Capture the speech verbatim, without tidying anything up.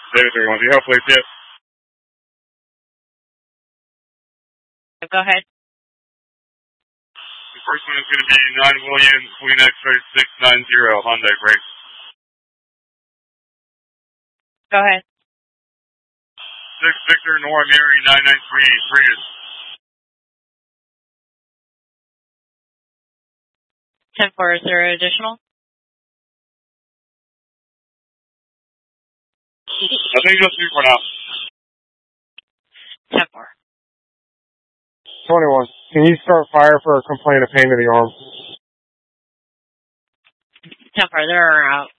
David three one zero, please, yes. Go ahead. The first one is going to be nine Williams, Queen X-ray six nine zero, Hyundai brakes. Go ahead. six Victor, Nora Mary nine nine three, Prius. ten four, is there additional? I think just three for now. ten four. twenty-one. Can you start fire for a complaint of pain to the arm? ten four, they're out.